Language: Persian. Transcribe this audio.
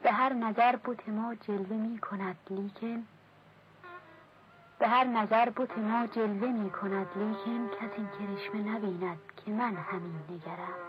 به هر نظر بت ما جلوه می کند لیکن به هر نظر بت ما جلوه می کند لیکن کسی کرشمه نبیند که من همین نگرم.